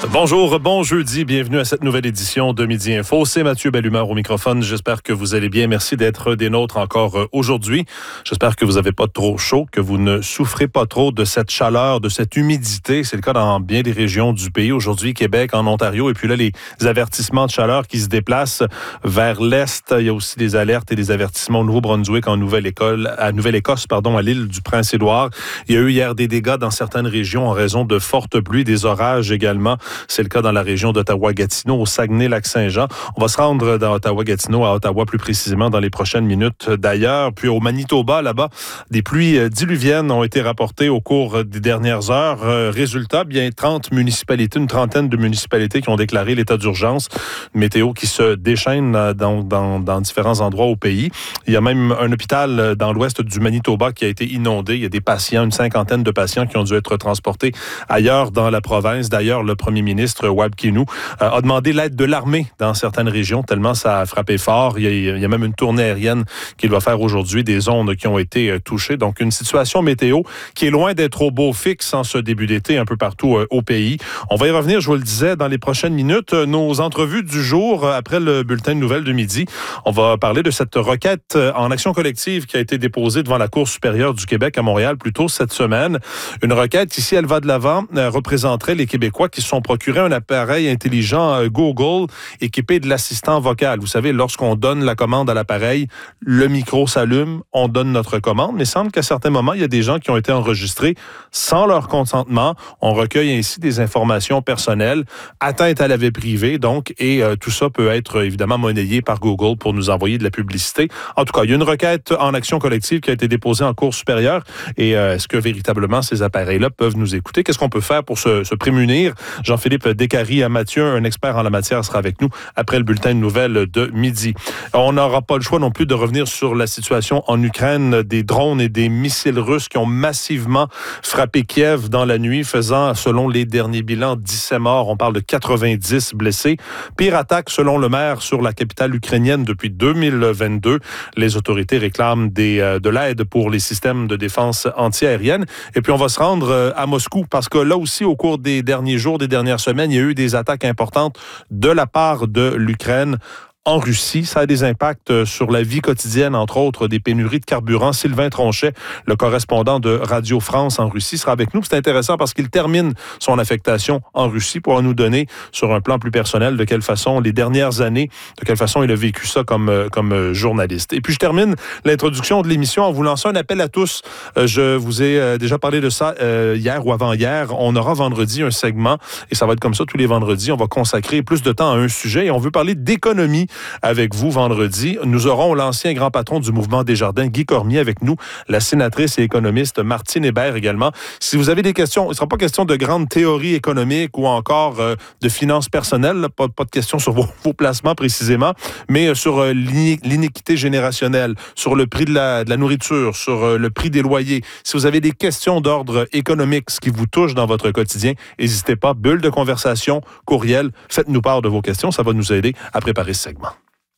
Bonjour, bon jeudi, bienvenue à cette nouvelle édition de Midi Info. C'est Mathieu Bellumeur au microphone. J'espère que vous allez bien. Merci d'être des nôtres encore aujourd'hui. J'espère que vous n'avez pas trop chaud, que vous ne souffrez pas trop de cette chaleur, de cette humidité. C'est le cas dans bien des régions du pays. Aujourd'hui, Québec, en Ontario, et puis là, les avertissements de chaleur qui se déplacent vers l'Est. Il y a aussi des alertes et des avertissements au Nouveau-Brunswick, à Nouvelle-Écosse, à l'île du Prince-Édouard. Il y a eu hier des dégâts dans certaines régions en raison de fortes pluies, des orages également. C'est le cas dans la région d'Ottawa-Gatineau, au Saguenay-Lac-Saint-Jean. On va se rendre dans Ottawa-Gatineau, à Ottawa plus précisément, dans les prochaines minutes d'ailleurs. Puis au Manitoba, là-bas, des pluies diluviennes ont été rapportées au cours des dernières heures. Résultat, bien 30 municipalités, une trentaine de municipalités qui ont déclaré l'état d'urgence. Une météo qui se déchaîne dans différents endroits au pays. Il y a même un hôpital dans l'ouest du Manitoba qui a été inondé. Il y a des patients, une cinquantaine de patients qui ont dû être transportés ailleurs dans la province. D'ailleurs, le premier ministre Wab Kinew a demandé l'aide de l'armée dans certaines régions, tellement ça a frappé fort. Il y a même une tournée aérienne qu'il va faire aujourd'hui, des zones qui ont été touchées. Donc, une situation météo qui est loin d'être au beau fixe en ce début d'été un peu partout au pays. On va y revenir, je vous le disais, dans les prochaines minutes. Nos entrevues du jour, après le bulletin de nouvelles de midi, on va parler de cette requête en action collective qui a été déposée devant la Cour supérieure du Québec à Montréal plus tôt cette semaine. Une requête qui, si elle va de l'avant, représenterait les Québécois qui se sont procuré un appareil intelligent Google équipé de l'assistant vocal. Vous savez, lorsqu'on donne la commande à l'appareil, le micro s'allume, on donne notre commande, mais il semble qu'à certains moments, il y a des gens qui ont été enregistrés sans leur consentement. On recueille ainsi des informations personnelles, atteintes à la vie privée, donc, et tout ça peut être évidemment monnayé par Google pour nous envoyer de la publicité. En tout cas, il y a une requête en action collective qui a été déposée en Cour supérieure. Et est-ce que véritablement ces appareils-là peuvent nous écouter? Qu'est-ce qu'on peut faire pour se prémunir? Jean-Philippe Descaries à Mathieu, un expert en la matière, sera avec nous après le bulletin de nouvelles de midi. On n'aura pas le choix non plus de revenir sur la situation en Ukraine, des drones et des missiles russes qui ont massivement frappé Kiev dans la nuit, faisant, selon les derniers bilans, 17 morts. On parle de 90 blessés. Pire attaque, selon le maire, sur la capitale ukrainienne depuis 2022. Les autorités réclament de l'aide pour les systèmes de défense antiaérienne. Et puis, on va se rendre à Moscou parce que là aussi, au cours des derniers jours, des dernières semaines, il y a eu des attaques importantes de la part de l'Ukraine en Russie. Ça a des impacts sur la vie quotidienne, entre autres des pénuries de carburant. Sylvain Tronchet, le correspondant de Radio France en Russie, sera avec nous. C'est intéressant parce qu'il termine son affectation en Russie pour nous donner, sur un plan plus personnel, de quelle façon, les dernières années, de quelle façon il a vécu ça comme journaliste. Et puis, je termine l'introduction de l'émission en vous lançant un appel à tous. Je vous ai déjà parlé de ça hier ou avant-hier. On aura vendredi un segment, et ça va être comme ça tous les vendredis. On va consacrer plus de temps à un sujet et on veut parler d'économie avec vous vendredi. Nous aurons l'ancien grand patron du mouvement Desjardins, Guy Cormier, avec nous, la sénatrice et économiste Martine Hébert également. Si vous avez des questions, il ne sera pas question de grandes théories économiques ou encore de finances personnelles, pas de questions sur vos placements précisément, mais sur l'iniquité générationnelle, sur le prix de la nourriture, sur le prix des loyers. Si vous avez des questions d'ordre économique, ce qui vous touche dans votre quotidien, n'hésitez pas, bulle de conversation, courriel, faites-nous part de vos questions, ça va nous aider à préparer ce segment.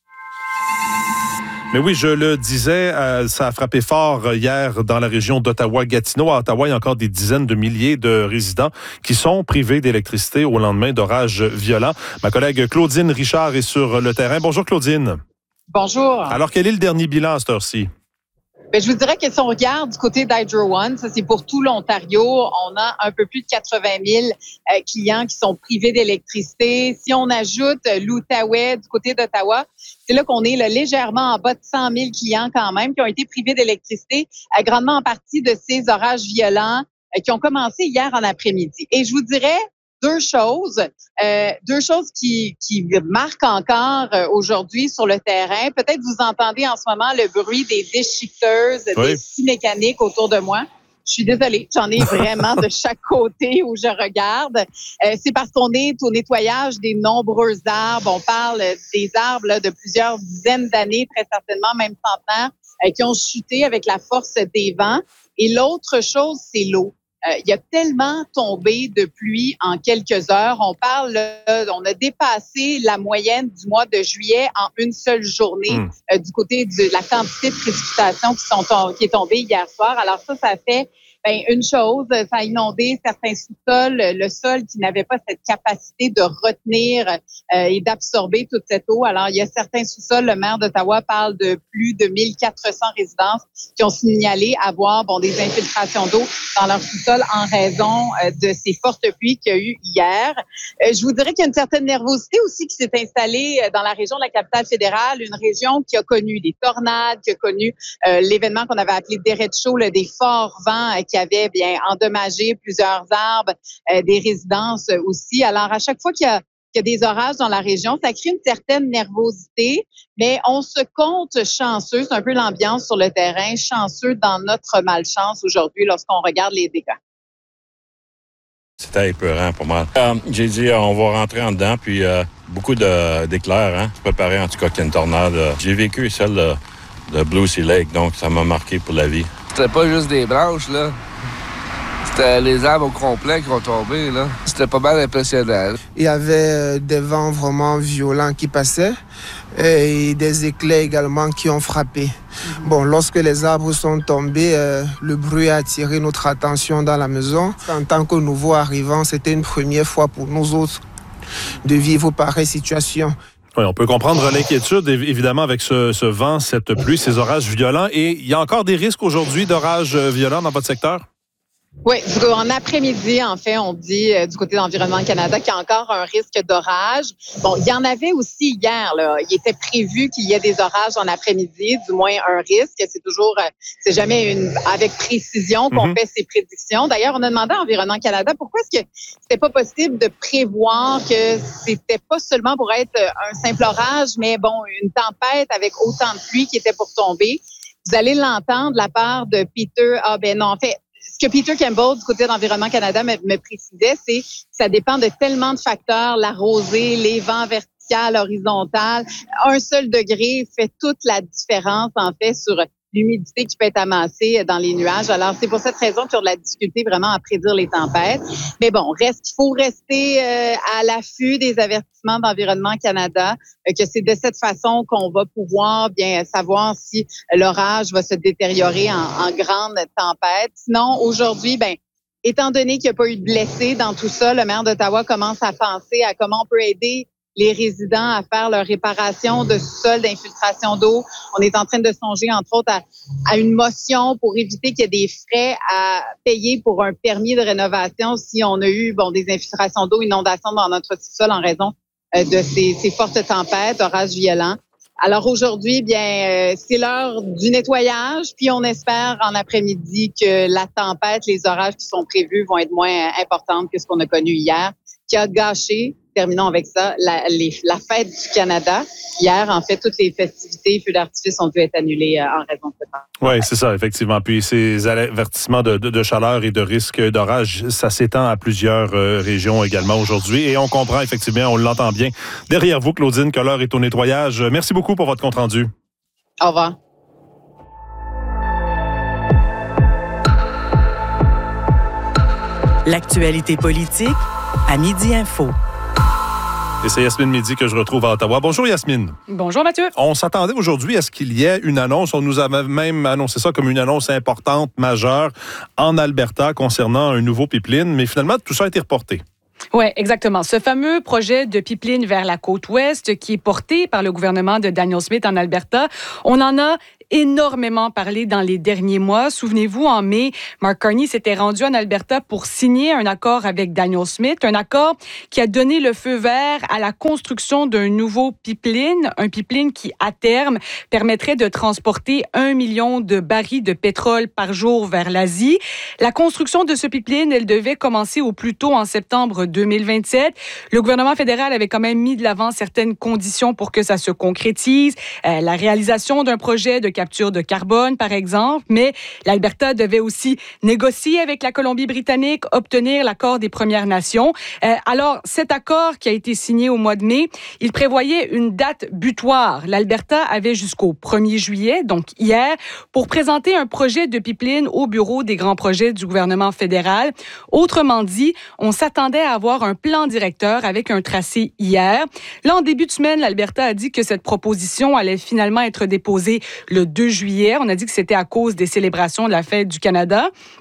Mais oui, je le disais, ça a frappé fort hier dans la région d'Ottawa-Gatineau. À Ottawa, il y a encore des dizaines de milliers de résidents qui sont privés d'électricité au lendemain d'orages violents. Ma collègue Claudine Richard est sur le terrain. Bonjour Claudine. Bonjour. Alors, quel est le dernier bilan à cette heure-ci? Bien, je vous dirais que si on regarde du côté d'Hydro One, ça c'est pour tout l'Ontario, on a un peu plus de 80 000 clients qui sont privés d'électricité. Si on ajoute l'Outaouais du côté d'Ottawa, c'est là qu'on est légèrement en bas de 100 000 clients quand même qui ont été privés d'électricité, grandement en partie de ces orages violents qui ont commencé hier en après-midi. Et je vous dirais deux choses qui marquent encore aujourd'hui sur le terrain. Peut-être vous entendez en ce moment le bruit des déchiqueteuses, des scies mécaniques autour de moi. Je suis désolée, j'en ai vraiment de chaque côté où je regarde. C'est parce qu'on est au nettoyage des nombreux arbres. On parle des arbres là, de plusieurs dizaines d'années, très certainement même centenaires, qui ont chuté avec la force des vents. Et l'autre chose, c'est l'eau. Il y a tellement tombé de pluie en quelques heures. On a dépassé la moyenne du mois de juillet en une seule journée du côté de la quantité de précipitations qui est tombée hier soir. Alors ça fait une chose, ça a inondé certains sous-sols, le sol qui n'avait pas cette capacité de retenir et d'absorber toute cette eau. Alors, il y a certains sous-sols, le maire d'Ottawa parle de plus de 1400 résidences qui ont signalé avoir des infiltrations d'eau dans leur sous-sol en raison de ces fortes pluies qu'il y a eu hier. Je vous dirais qu'il y a une certaine nervosité aussi qui s'est installée dans la région de la capitale fédérale, une région qui a connu des tornades, qui a connu l'événement qu'on avait appelé derecho, des forts vents qui avaient endommagé plusieurs arbres, des résidences aussi. Alors, à chaque fois qu'il y a des orages dans la région, ça crée une certaine nervosité, mais on se compte chanceux, c'est un peu l'ambiance sur le terrain, chanceux dans notre malchance aujourd'hui lorsqu'on regarde les dégâts. C'était épeurant pour moi. J'ai dit, on va rentrer en dedans, puis beaucoup d'éclairs, préparé en tout cas qu'il y a une tornade. J'ai vécu celle de Blue Sea Lake, donc ça m'a marqué pour la vie. C'était pas juste des branches, là. C'était les arbres au complet qui ont tombé, là. C'était pas mal impressionnant. Il y avait des vents vraiment violents qui passaient et des éclairs également qui ont frappé. Bon, lorsque les arbres sont tombés, le bruit a attiré notre attention dans la maison. En tant que nouveau arrivants, c'était une première fois pour nous autres de vivre pareille situation. Oui, on peut comprendre l'inquiétude, évidemment, avec ce vent, cette pluie, ces orages violents. Et il y a encore des risques aujourd'hui d'orages violents dans votre secteur? Oui, en après-midi, en fait, on dit du côté d'Environnement Canada qu'il y a encore un risque d'orage. Bon, il y en avait aussi hier, là. Il était prévu qu'il y ait des orages en après-midi, du moins un risque. C'est jamais avec précision qu'on fait ces prédictions. D'ailleurs, on a demandé à Environnement Canada pourquoi est-ce que c'était pas possible de prévoir que c'était pas seulement pour être un simple orage, mais une tempête avec autant de pluie qui était pour tomber. Vous allez l'entendre de la part de Peter. Ce que Peter Campbell, du côté d'Environnement Canada, me précisait, c'est que ça dépend de tellement de facteurs, la rosée, les vents verticales, horizontales. Un seul degré fait toute la différence, en fait, sur l'humidité qui peut être amassée dans les nuages. Alors, c'est pour cette raison qu'il y a de la difficulté vraiment à prédire les tempêtes. Mais bon, il faut rester à l'affût des avertissements d'Environnement Canada, que c'est de cette façon qu'on va pouvoir bien savoir si l'orage va se détériorer en grande tempête. Sinon, aujourd'hui, étant donné qu'il n'y a pas eu de blessés dans tout ça, le maire d'Ottawa commence à penser à comment on peut aider les résidents à faire leur réparation de sous-sol, d'infiltration d'eau. On est en train de songer, entre autres, à une motion pour éviter qu'il y ait des frais à payer pour un permis de rénovation si on a eu des infiltrations d'eau, inondations dans notre sous-sol en raison de ces fortes tempêtes, orages violents. Alors aujourd'hui, c'est l'heure du nettoyage, puis on espère en après-midi que la tempête, les orages qui sont prévus vont être moins importantes que ce qu'on a connu hier, qui a gâché, terminons avec ça, la fête du Canada. Hier, en fait, toutes les festivités, feux d'artifice ont dû être annulés en raison de cette tempête. Oui, c'est ça, effectivement. Puis ces avertissements de chaleur et de risque d'orage, ça s'étend à plusieurs régions également aujourd'hui. Et on comprend effectivement, on l'entend bien. Derrière vous, Claudine, que l'heure est au nettoyage. Merci beaucoup pour votre compte-rendu. Au revoir. L'actualité politique à Midi Info. Et c'est Yasmine Midi que je retrouve à Ottawa. Bonjour Yasmine. Bonjour Mathieu. On s'attendait aujourd'hui à ce qu'il y ait une annonce. On nous avait même annoncé ça comme une annonce importante, majeure, en Alberta concernant un nouveau pipeline. Mais finalement, tout ça a été reporté. Oui, exactement. Ce fameux projet de pipeline vers la côte ouest qui est porté par le gouvernement de Daniel Smith en Alberta, on en a énormément parlé dans les derniers mois. Souvenez-vous, en mai, Mark Carney s'était rendu en Alberta pour signer un accord avec Daniel Smith, un accord qui a donné le feu vert à la construction d'un nouveau pipeline, un pipeline qui, à terme, permettrait de transporter 1 million de barils de pétrole par jour vers l'Asie. La construction de ce pipeline, elle devait commencer au plus tôt en septembre 2027. Le gouvernement fédéral avait quand même mis de l'avant certaines conditions pour que ça se concrétise. La réalisation d'un projet de capture de carbone, par exemple, mais l'Alberta devait aussi négocier avec la Colombie-Britannique, obtenir l'accord des Premières Nations. Alors, cet accord qui a été signé au mois de mai, il prévoyait une date butoir. L'Alberta avait jusqu'au 1er juillet, donc hier, pour présenter un projet de pipeline au bureau des grands projets du gouvernement fédéral. Autrement dit, on s'attendait à avoir un plan directeur avec un tracé hier. Là, en début de semaine, l'Alberta a dit que cette proposition allait finalement être déposée le 2 juillet. On a dit que c'était à cause des célébrations de la Fête du Canada.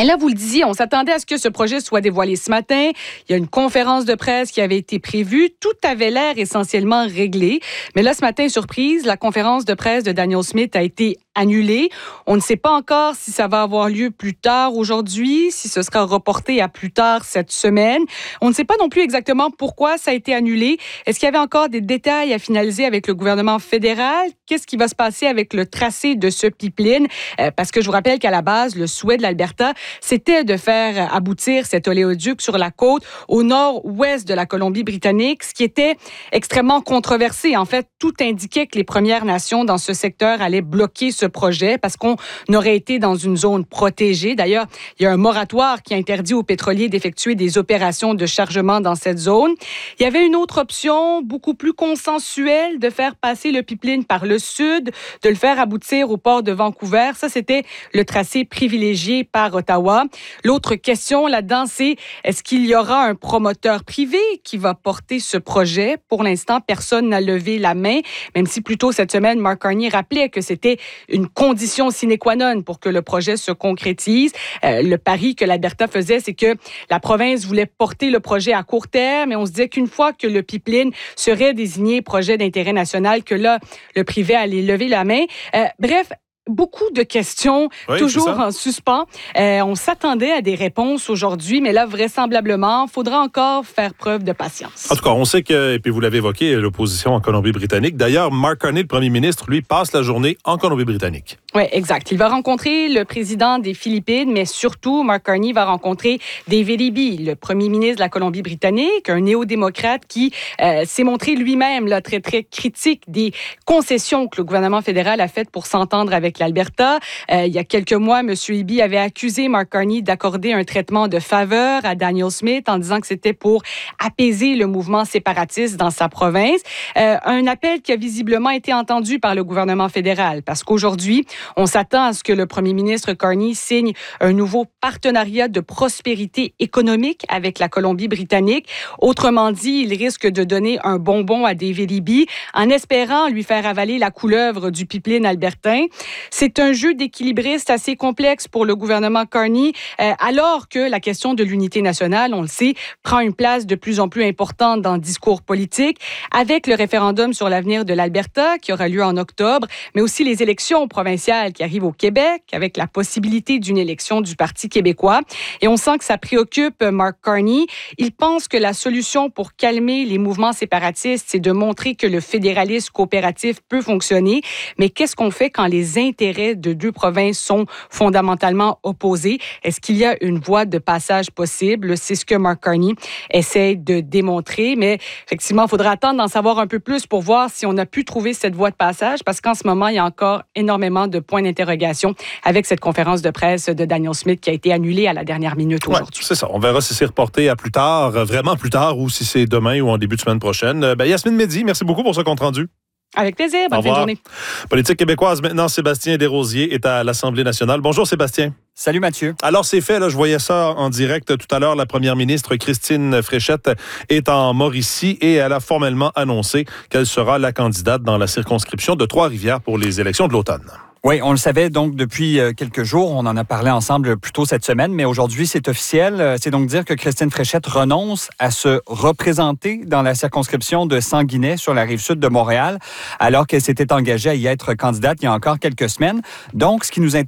Et là, vous le disiez, on s'attendait à ce que ce projet soit dévoilé ce matin. Il y a une conférence de presse qui avait été prévue. Tout avait l'air essentiellement réglé. Mais là, ce matin, surprise, la conférence de presse de Danielle Smith a été annulée. On ne sait pas encore si ça va avoir lieu plus tard aujourd'hui, si ce sera reporté à plus tard cette semaine. On ne sait pas non plus exactement pourquoi ça a été annulé. Est-ce qu'il y avait encore des détails à finaliser avec le gouvernement fédéral? Qu'est-ce qui va se passer avec le tracé de ce pipeline? Parce que je vous rappelle qu'à la base, le souhait de l'Alberta, c'était de faire aboutir cet oléoduc sur la côte au nord-ouest de la Colombie-Britannique, ce qui était extrêmement controversé. En fait, tout indiquait que les Premières Nations dans ce secteur allaient bloquer ce projet parce qu'on aurait été dans une zone protégée. D'ailleurs, il y a un moratoire qui interdit aux pétroliers d'effectuer des opérations de chargement dans cette zone. Il y avait une autre option, beaucoup plus consensuelle, de faire passer le pipeline par le sud, de le faire aboutir au port de Vancouver. Ça, c'était le tracé privilégié par Ottawa. L'autre question là-dedans, c'est est-ce qu'il y aura un promoteur privé qui va porter ce projet? Pour l'instant, personne n'a levé la main, même si plus tôt cette semaine, Mark Carney rappelait que c'était une condition sine qua non pour que le projet se concrétise. Le pari que l'Alberta faisait, c'est que la province voulait porter le projet à court terme et on se disait qu'une fois que le pipeline serait désigné projet d'intérêt national, que là, le privé allait lever la main. Bref, beaucoup de questions, toujours en suspens. On s'attendait à des réponses aujourd'hui, mais là, vraisemblablement, il faudra encore faire preuve de patience. En tout cas, on sait que, et puis vous l'avez évoqué, l'opposition en Colombie-Britannique. D'ailleurs, Mark Carney, le premier ministre, lui, passe la journée en Colombie-Britannique. Oui, exact. Il va rencontrer le président des Philippines, mais surtout, Mark Carney va rencontrer David Eby, le premier ministre de la Colombie-Britannique, un néo-démocrate qui s'est montré lui-même là, très, très critique des concessions que le gouvernement fédéral a faites pour s'entendre avec l'Alberta. Il y a quelques mois, M. Eby avait accusé Mark Carney d'accorder un traitement de faveur à Danielle Smith en disant que c'était pour apaiser le mouvement séparatiste dans sa province. Un appel qui a visiblement été entendu par le gouvernement fédéral parce qu'aujourd'hui, on s'attend à ce que le premier ministre Carney signe un nouveau partenariat de prospérité économique avec la Colombie-Britannique. Autrement dit, il risque de donner un bonbon à David Eby en espérant lui faire avaler la couleuvre du pipeline albertain. C'est un jeu d'équilibriste assez complexe pour le gouvernement Carney, alors que la question de l'unité nationale, on le sait, prend une place de plus en plus importante dans le discours politique, avec le référendum sur l'avenir de l'Alberta qui aura lieu en octobre, mais aussi les élections provinciales qui arrivent au Québec, avec la possibilité d'une élection du Parti québécois. Et on sent que ça préoccupe Mark Carney. Il pense que la solution pour calmer les mouvements séparatistes, c'est de montrer que le fédéralisme coopératif peut fonctionner. Mais qu'est-ce qu'on fait quand les intérêts de deux provinces sont fondamentalement opposés? Est-ce qu'il y a une voie de passage possible? C'est ce que Mark Carney essaie de démontrer. Mais effectivement, il faudra attendre d'en savoir un peu plus pour voir si on a pu trouver cette voie de passage, parce qu'en ce moment, il y a encore énormément de points d'interrogation avec cette conférence de presse de Danielle Smith qui a été annulée à la dernière minute aujourd'hui. C'est ça. On verra si c'est reporté à plus tard, vraiment plus tard, ou si c'est demain ou en début de semaine prochaine. Yasmine Mehdi, merci beaucoup pour ce compte-rendu. Avec plaisir. Bonne fin de journée. Politique québécoise, maintenant, Sébastien Desrosiers est à l'Assemblée nationale. Bonjour, Sébastien. Salut Mathieu. Alors, c'est fait, là, je voyais ça en direct tout à l'heure. La première ministre Christine Fréchette est en Mauricie et elle a formellement annoncé qu'elle sera la candidate dans la circonscription de Trois-Rivières pour les élections de l'automne. Oui, on le savait donc depuis quelques jours. On en a parlé ensemble plus tôt cette semaine, mais aujourd'hui, c'est officiel. C'est donc dire que Christine Fréchette renonce à se représenter dans la circonscription de Sanguinet sur la rive sud de Montréal, alors qu'elle s'était engagée à y être candidate il y a encore quelques semaines. Donc, ce qui nous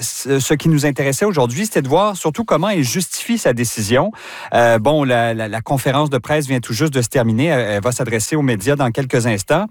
intéressait aujourd'hui, c'était de voir surtout comment elle justifie sa décision. La conférence de presse vient tout juste de se terminer. Elle va s'adresser aux médias dans quelques instants,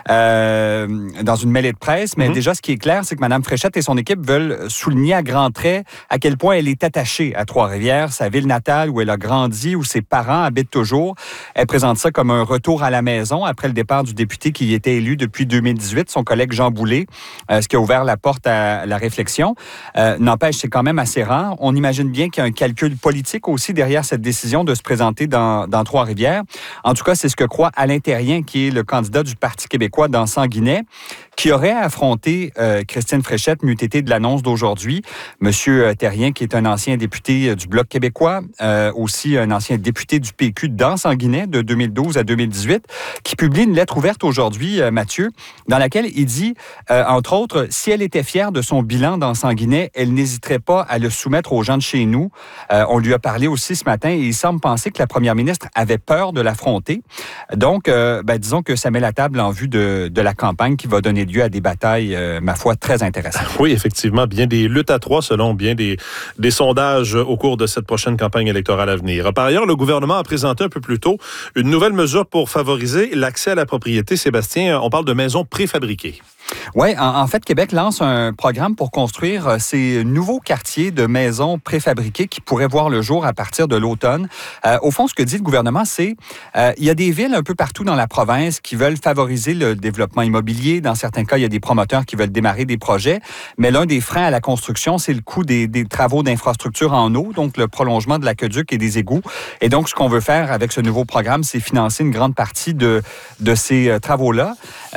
dans une mêlée de presse. Mais déjà, ce qui est clair, c'est que Mme Fréchette et son équipe veulent souligner à grands traits à quel point elle est attachée à Trois-Rivières, sa ville natale où elle a grandi, où ses parents habitent toujours. Elle présente ça comme un retour à la maison après le départ du député qui y était élu depuis 2018, son collègue Jean Boulet, ce qui a ouvert la porte à la réflexion. N'empêche, c'est quand même assez rare. On imagine bien qu'il y a un calcul politique aussi derrière cette décision de se présenter dans Trois-Rivières. En tout cas, c'est ce que croit Alain Terrien, qui est le candidat du Parti québécois dans Sanguinet. qui aurait affronté Christine Fréchette, n'eût été de l'annonce d'aujourd'hui. Monsieur Therrien, qui est un ancien député du Bloc québécois, aussi un ancien député du PQ dans Sanguinet de 2012 à 2018, qui publie une lettre ouverte aujourd'hui, Mathieu, dans laquelle il dit, entre autres, si elle était fière de son bilan dans Sanguinet, elle n'hésiterait pas à le soumettre aux gens de chez nous. On lui a parlé aussi ce matin et il semble penser que la première ministre avait peur de l'affronter. Donc, disons que ça met la table en vue de la campagne qui va donner lieu à des batailles, ma foi, très intéressantes. Oui, effectivement, bien des luttes à trois selon bien des sondages au cours de cette prochaine campagne électorale à venir. Par ailleurs, le gouvernement a présenté un peu plus tôt une nouvelle mesure pour favoriser l'accès à la propriété. Sébastien, on parle de maisons préfabriquées. Oui, en fait, Québec lance un programme pour construire ces nouveaux quartiers de maisons préfabriquées qui pourraient voir le jour à partir de l'automne. Au fond, ce que dit le gouvernement, c'est il y a des villes un peu partout dans la province qui veulent favoriser le développement immobilier. Dans certains cas, il y a des promoteurs qui veulent démarrer des projets. Mais l'un des freins à la construction, c'est le coût des travaux d'infrastructure en eau, donc le prolongement de l'aqueduc et des égouts. Et donc, ce qu'on veut faire avec ce nouveau programme, c'est financer une grande partie de ces travaux-là.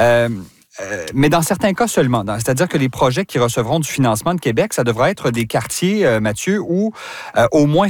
Mais dans certains cas seulement. C'est-à-dire que les projets qui recevront du financement de Québec, ça devrait être des quartiers, Mathieu, où au moins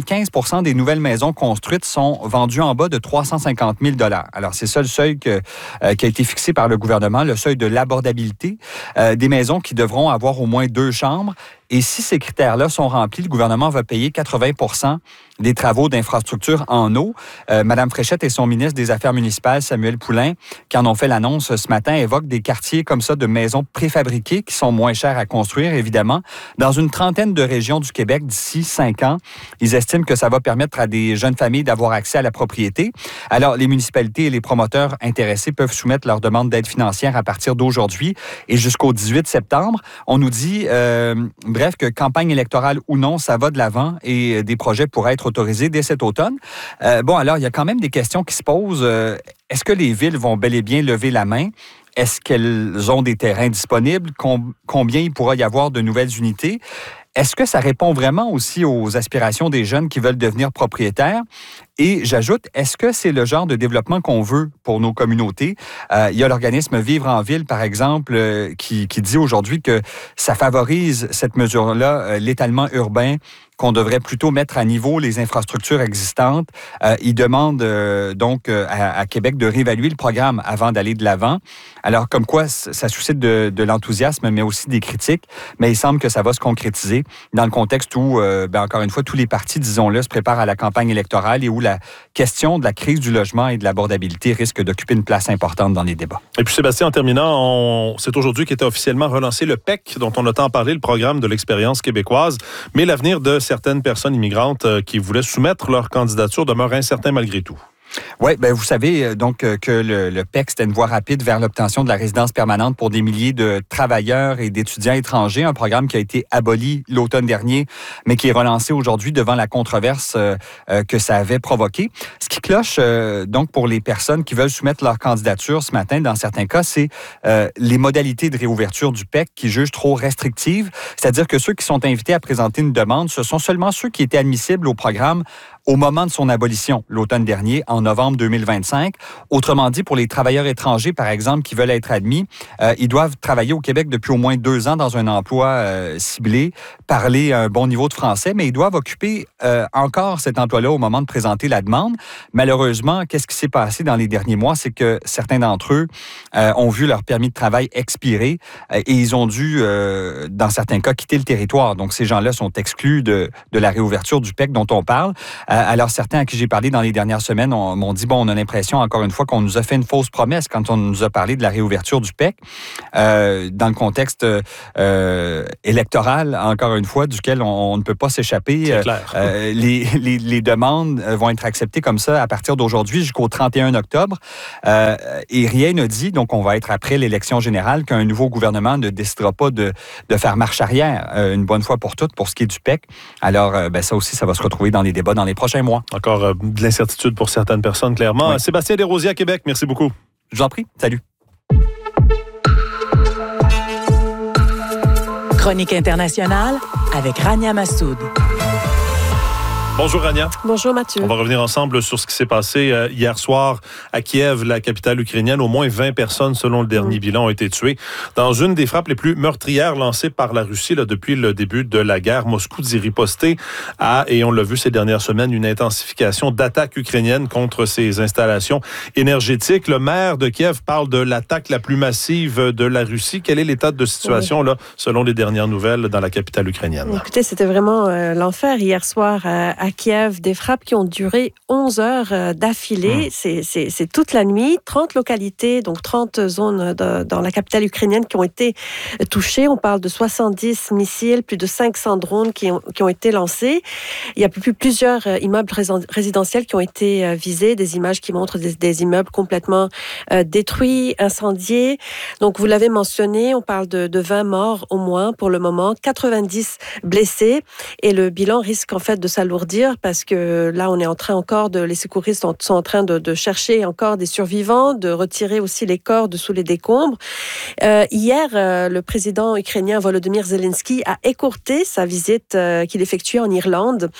75% des nouvelles maisons construites sont vendues en bas de 350 000 $. Alors, c'est ça le seuil qui a été fixé par le gouvernement, le seuil de l'abordabilité. Des maisons qui devront avoir au moins 2 chambres. Et si ces critères-là sont remplis, le gouvernement va payer 80% des travaux d'infrastructure en eau. Madame Fréchette et son ministre des Affaires municipales, Samuel Poulin, qui en ont fait l'annonce ce matin, évoquent des quartiers comme ça de maisons préfabriquées qui sont moins chères à construire, évidemment, dans une trentaine de régions du Québec d'ici 5 ans. Ils estiment que ça va permettre à des jeunes familles d'avoir accès à la propriété. Alors, les municipalités et les promoteurs intéressés peuvent soumettre leur demande d'aide financière à partir d'aujourd'hui et jusqu'au 18 septembre. On nous dit... Bref, que campagne électorale ou non, ça va de l'avant et des projets pourraient être autorisés dès cet automne. Alors, il y a quand même des questions qui se posent. Est-ce que les villes vont bel et bien lever la main? Est-ce qu'elles ont des terrains disponibles? Combien il pourra y avoir de nouvelles unités? Est-ce que ça répond vraiment aussi aux aspirations des jeunes qui veulent devenir propriétaires? Et j'ajoute, est-ce que c'est le genre de développement qu'on veut pour nos communautés? Il y a l'organisme Vivre en Ville, par exemple, qui dit aujourd'hui que ça favorise cette mesure-là, l'étalement urbain, qu'on devrait plutôt mettre à niveau les infrastructures existantes. Il demande donc à Québec de réévaluer le programme avant d'aller de l'avant. Alors, comme quoi, ça suscite de l'enthousiasme, mais aussi des critiques. Mais il semble que ça va se concrétiser dans le contexte où, encore une fois, tous les partis, disons-le, se préparent à la campagne électorale et où la question de la crise du logement et de l'abordabilité risque d'occuper une place importante dans les débats. Et puis, Sébastien, en terminant, c'est aujourd'hui qu'était officiellement relancé le PEC, dont on a tant parlé, le programme de l'expérience québécoise. Mais l'avenir de certaines personnes immigrantes qui voulaient soumettre leur candidature demeure incertain malgré tout. Oui, vous savez donc que le PEC, c'était une voie rapide vers l'obtention de la résidence permanente pour des milliers de travailleurs et d'étudiants étrangers, un programme qui a été aboli l'automne dernier, mais qui est relancé aujourd'hui devant la controverse que ça avait provoqué. Ce qui cloche donc pour les personnes qui veulent soumettre leur candidature ce matin, dans certains cas, c'est les modalités de réouverture du PEC qui jugent trop restrictives, c'est-à-dire que ceux qui sont invités à présenter une demande, ce sont seulement ceux qui étaient admissibles au programme au moment de son abolition, l'automne dernier, en novembre 2025. Autrement dit, pour les travailleurs étrangers, par exemple, qui veulent être admis, ils doivent travailler au Québec depuis au moins 2 ans dans un emploi ciblé, parler un bon niveau de français, mais ils doivent occuper encore cet emploi-là au moment de présenter la demande. Malheureusement, qu'est-ce qui s'est passé dans les derniers mois? C'est que certains d'entre eux ont vu leur permis de travail expirer et ils ont dû, dans certains cas, quitter le territoire. Donc, ces gens-là sont exclus de la réouverture du PEC dont on parle. Alors, certains à qui j'ai parlé dans les dernières semaines m'ont dit, on a l'impression, encore une fois, qu'on nous a fait une fausse promesse quand on nous a parlé de la réouverture du PEC, dans le contexte électoral, encore une fois, duquel on ne peut pas s'échapper. C'est clair. Les demandes vont être acceptées comme ça à partir d'aujourd'hui jusqu'au 31 octobre. Et rien ne dit, donc on va être après l'élection générale, qu'un nouveau gouvernement ne décidera pas de faire marche arrière une bonne fois pour toutes pour ce qui est du PEC. Alors, ça aussi, ça va se retrouver dans les débats dans les prochains mois. Encore de l'incertitude pour certaines personnes, clairement. Oui. Sébastien Desrosiers à Québec, merci beaucoup. Je vous en prie. Salut. Chronique internationale avec Rania Massoud. Bonjour Rania. Bonjour Mathieu. On va revenir ensemble sur ce qui s'est passé hier soir à Kiev, la capitale ukrainienne. Au moins 20 personnes, selon le dernier bilan, ont été tuées dans une des frappes les plus meurtrières lancées par la Russie depuis le début de la guerre. Moscou dit riposter à, et on l'a vu ces dernières semaines, une intensification d'attaques ukrainiennes contre ses installations énergétiques. Le maire de Kiev parle de l'attaque la plus massive de la Russie. Quel est l'état de situation, là, selon les dernières nouvelles dans la capitale ukrainienne? Écoutez, c'était vraiment l'enfer hier soir à Kiev, des frappes qui ont duré 11 heures d'affilée. C'est toute la nuit. 30 localités, donc 30 zones dans la capitale ukrainienne qui ont été touchées. On parle de 70 missiles, plus de 500 drones qui ont été lancés. Il y a plusieurs immeubles résidentiels qui ont été visés, des images qui montrent des immeubles complètement détruits, incendiés. Donc, vous l'avez mentionné, on parle de 20 morts au moins pour le moment, 90 blessés. Et le bilan risque en fait de s'alourdir parce que là, on est en train encore les secouristes sont en train de chercher encore des survivants, de retirer aussi les corps de sous les décombres. Hier, le président ukrainien Volodymyr Zelensky a écourté sa visite qu'il effectuait en Irlande.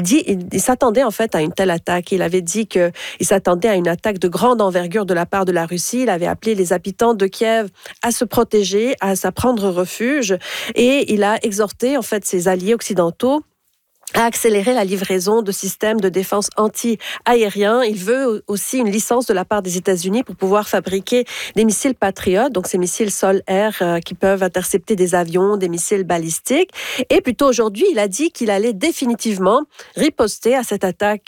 Il s'attendait en fait à une telle attaque. Il avait dit qu'il s'attendait à une attaque de grande envergure de la part de la Russie. Il avait appelé les habitants de Kiev à se protéger, à prendre refuge, et il a exhorté en fait ses alliés occidentaux à accélérer la livraison de systèmes de défense anti-aériens. Il veut aussi une licence de la part des États-Unis pour pouvoir fabriquer des missiles Patriot, donc ces missiles sol-air qui peuvent intercepter des avions, des missiles balistiques. Et plus tôt aujourd'hui, il a dit qu'il allait définitivement riposter à cette attaque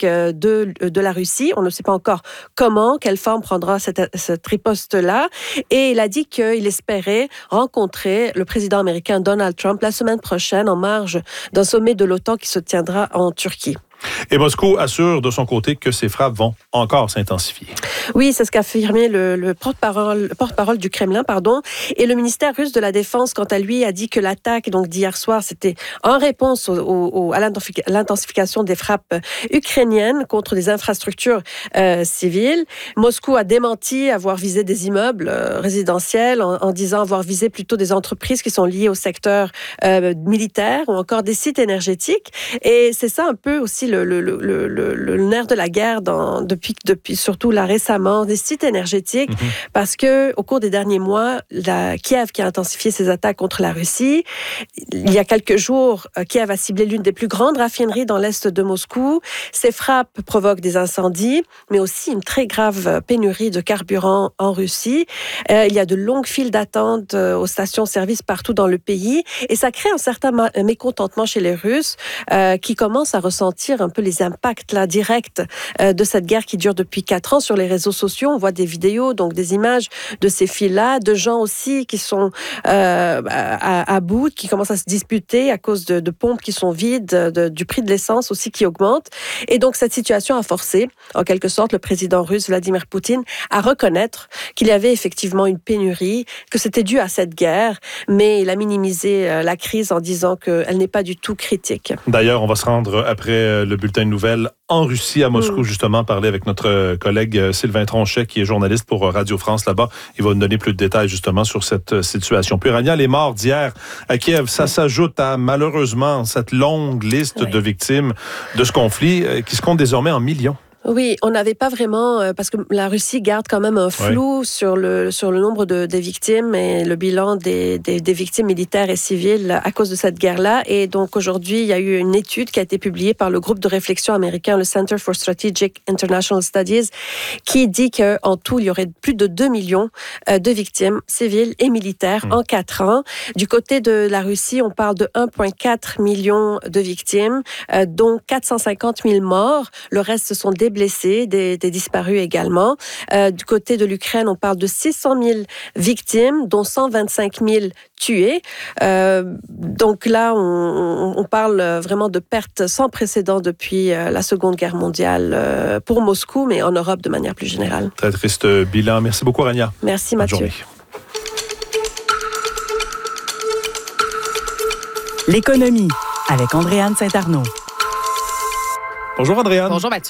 de la Russie. On ne sait pas encore comment, quelle forme prendra cette riposte-là. Et il a dit qu'il espérait rencontrer le président américain Donald Trump la semaine prochaine en marge d'un sommet de l'OTAN qui se tiendra en Turquie. Et Moscou assure de son côté que ces frappes vont encore s'intensifier. Oui, c'est ce qu'a affirmé le porte-parole du Kremlin, Et le ministère russe de la Défense, quant à lui, a dit que l'attaque d'hier soir, c'était en réponse à l'intensification des frappes ukrainiennes contre des infrastructures civiles. Moscou a démenti avoir visé des immeubles résidentiels en disant avoir visé plutôt des entreprises qui sont liées au secteur militaire ou encore des sites énergétiques. Et c'est ça un peu aussi le nerf de la guerre depuis surtout là récemment, des sites énergétiques, parce que au cours des derniers mois, Kiev qui a intensifié ses attaques contre la Russie. Il y a quelques jours, Kiev a ciblé l'une des plus grandes raffineries dans l'est de Moscou. Ces frappes provoquent des incendies, mais aussi une très grave pénurie de carburant en Russie. Il y a de longues files d'attente aux stations-service partout dans le pays, et ça crée un certain mécontentement chez les Russes qui commencent à ressentir un peu les impacts là, directs de cette guerre qui dure depuis 4 ans sur les réseaux sociaux. On voit des vidéos, donc des images de ces files-là, de gens aussi qui sont à bout, qui commencent à se disputer à cause de pompes qui sont vides, du prix de l'essence aussi qui augmente. Et donc cette situation a forcé, en quelque sorte, le président russe Vladimir Poutine à reconnaître qu'il y avait effectivement une pénurie, que c'était dû à cette guerre, mais il a minimisé la crise en disant qu'elle n'est pas du tout critique. D'ailleurs, on va se rendre après le bulletin de nouvelles en Russie, à Moscou, justement, parler avec notre collègue Sylvain Tronchet, qui est journaliste pour Radio France là-bas. Il va nous donner plus de détails, justement, sur cette situation. Puis, Rania, les morts d'hier à Kiev, ça s'ajoute à, malheureusement, cette longue liste de victimes de ce conflit qui se compte désormais en millions. Oui, on n'avait pas vraiment, parce que la Russie garde quand même un flou sur le nombre des victimes et le bilan des victimes militaires et civiles à cause de cette guerre-là. Et donc aujourd'hui, il y a eu une étude qui a été publiée par le groupe de réflexion américain, le Center for Strategic International Studies, qui dit qu'en tout, il y aurait plus de 2 millions de victimes civiles et militaires en 4 ans. Du côté de la Russie, on parle de 1,4 million de victimes, dont 450 000 morts. Le reste, ce sont des blessés, des disparus également. Du côté de l'Ukraine, on parle de 600 000 victimes, dont 125 000 tués. Donc là, on parle vraiment de pertes sans précédent depuis la Seconde Guerre mondiale pour Moscou, mais en Europe de manière plus générale. Très triste bilan. Merci beaucoup, Rania. Merci, Mathieu. L'économie avec Andréane Saint-Arnaud. Bonjour, Andréane. Bonjour, Mathieu.